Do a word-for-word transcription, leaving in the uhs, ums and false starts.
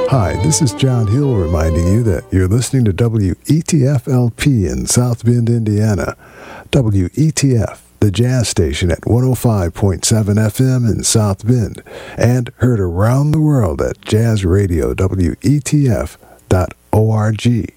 Hi, this is John Hill reminding you that you're listening to W E T F L P in South Bend, Indiana. W E T F, the jazz station at one oh five point seven F M in South Bend, and heard around the world at jazz radio W E T F dot org.